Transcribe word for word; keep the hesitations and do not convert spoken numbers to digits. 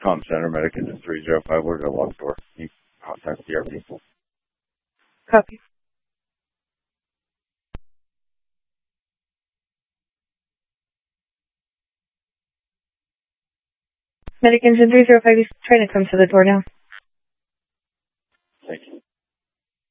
Com Center, Medic Engine three zero five, we're going to walk door. You contact D R P. Copy. Medic Engine three zero five is trying to come to the door now.